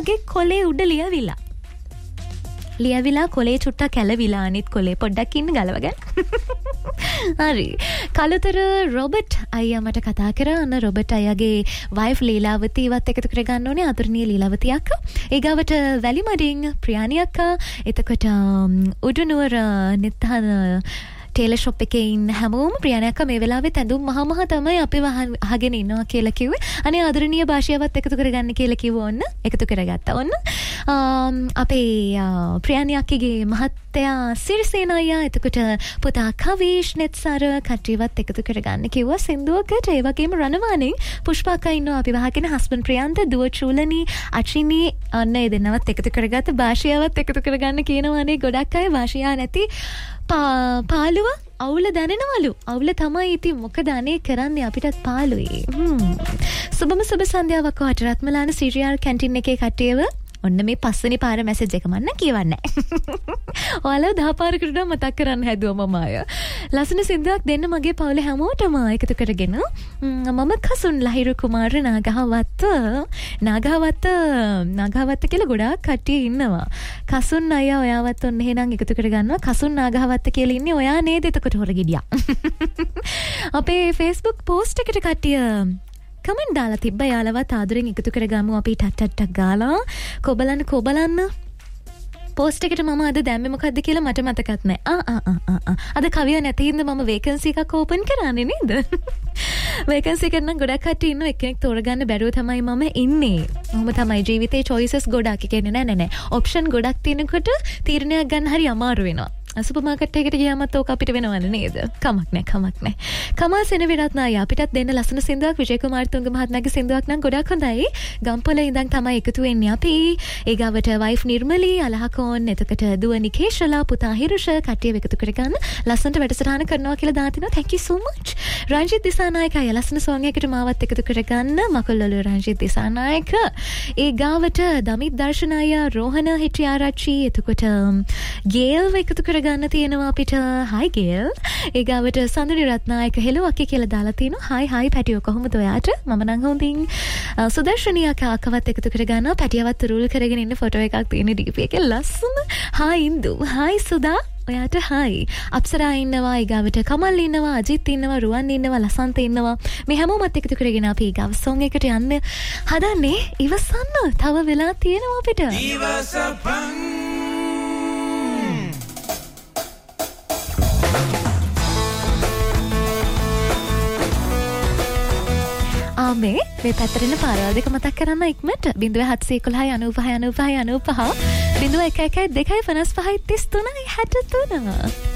මගේ කොලේ උඩ ලියවිලා කොලේ චුට්ටක් කැලවිලා අනිත් කොලේ පොඩ්ඩක් ඉන්න ගලවගෙන හරි කලුතර රොබර්ට් අයියා මට කතා කරා අන්න රොබර්ට් අයියාගේ වයිෆ් ලීලාවතීවත් එකතු කරගන්න ඕනේ ආදරණීය ලීලාවතී අක්කා ඊගාවට වැලිමඩින් ප්‍රියානි අක්කා එතකොට උඩුනුවර නිත්හන ටේලර් ෂොප් එකේ ඉන්න හැමෝම ප්‍රියානි මේ වෙලාවේ තැඳුම් මහා තමයි අපිව අහගෙන ඉන්නවා කියලා කිව්වේ. අනේ ආදරණීය භාෂාවත් එකතු කරගන්න කියලා කිව්ව ඔන්න එකතු කරගත්තා. ඔන්න අපේ ප්‍රියානි අක්කගේ මහත්තයා සිරිසේන අයියා එතකොට පුතා කවිෂ් නෙත්සර කට්ටියවත් එකතු කරගන්න කිව්වා සින්දුවකට. ඒ වගේම රණවානේ පුෂ්පාකා ඉන්නවා අපිව අහගෙන හස්බන්ඩ් ප්‍රියන්ත දුව චූලනි අචිනි අන්න ඒ දෙන්නවත් එකතු කරගත්ත භාෂාවත් එකතු කරගන්න කියනවානේ ගොඩක් අය භාෂා නැති පාළුව අවුල දැනෙනවලු අවුල තමයි ඉතින් මොකද අනේ කරන්නේ අපිටත් පාළුයි සුබම සුබ සන්ධ්‍යාවක් වට රත්මලාන සීරියල් කැන්ටින් එකේ කට්ටියව ඔන්න මේ පස්වෙනි පාර මැසේජ් එක මන්න කියවන්නේ ඔයාලව 10 පාරකට මතක් කරන්න හැදුවා මම අය ලස්සන සින්දුවක් දෙන්න මගේ පවුලේ හැමෝටම එකතු කරගෙන මම කසුන් ලහිරු කුමාර නාගහවත්ත කියලා ගොඩාක් කට්ටිය ඉන්නවා කසුන් අයියා ඔයාවත් ඔන්න එහෙනම් එකතු කරගන්නවා කසුන් නාගහවත්ත කියලා ඉන්නේ ඔයා නේද එතකොට හොරගෙඩියා අපේ Facebook post එකට කට්ටිය කමෙන්ට් දාලා තිබ්බ යාළුවත් ආදරෙන් එකතු කරගමු අපි ටට්ටක් ගාලා කොබලන්න පෝස්ට් එකට මම අද දැම්මේ මොකද්ද කියලා මට මතකත් නැහැ අද කවිය නැති හින්දා මම වේකන්සි එකක් ඕපන් කරානේ නේද වේකන්සි එකක් නම් ගොඩක් කට්ටිය ඉන්නවා එක්කෙනෙක් තෝරගන්න බැරුව තමයි මම ඉන්නේ මොහොම තමයි ජීවිතේ choices ගොඩක් කියන්නේ නෑ ඔප්ෂන් ගොඩක් තියෙනකොට තීරණයක් ගන්න හරි අමාරු වෙනවා සුපර් මාකට් එකකට ගියාමත් ඕක අපිට වෙනවනේ නේද? කමක් නැහැ. කමල් සෙනවිරත්න අයියා අපිටත් දෙන්න ලස්සන සින්දුවක් විජේ කුමාර් තුංග මහත්මයාගේ සින්දුවක් නම් ගොඩක් හොඳයි. ගම්පොළ ඉඳන් තමයි එකතු වෙන්නේ අපි. ඒගාවට වයිෆ් නිර්මලී අලහකෝන් එතකොට දුව නිකේෂලා පුතා හිරුෂ කට්ටිය එකතු කරගන්න ලස්සනට වැඩසටහන කරනවා කියලා දාතිනවා. thank you so much. Ranjith Dissanayake අයියා ලස්සන සෝං එකකට මාවත් එකතු කරගන්න මකොල්ලොළු රංජිත් දිසානායක. ඒගාවට දමිත් දර්ශන අයියා රෝහණ හිටියාරච්චි එතකොට ගේල් එකතු කරගන්න ගන්න තියෙනවා අපිට හයි ගේල් ඒගාවට සඳුනි රත්නායක හෙලෝ අක්කේ කියලා දාලා තිනවා හයි පැටියෝ කොහොමද ඔයාට මම නම් හොඳින් සුදර්ශනිය කාකවත් එකතු කරගන්නවා පැටියවත් රුල් කරගෙන ඉන්න ෆොටෝ එකක් තියෙන DP එකේ ලස්සන හයි ඉන්දු හයි සුදා ඔයාට හයි අප්සරා ඉන්නවා ඊගාවට කමල් ඉන්නවා අජිත් ඉන්නවා රුවන් ඉන්නවා ලසන්ත ඉන්නවා මේ හැමෝමත් එකතු කරගෙන අපි ඊගාව සොං එකට යන්න හදන්නේ ඉවසන්න තව වෙලා තියෙනවා අපිට ඉවසපන් මේ පැතරෙන පාරවල් දෙක මතක් කරන්න ඉක්මනට 0711 95 95 95 0112 55 33 63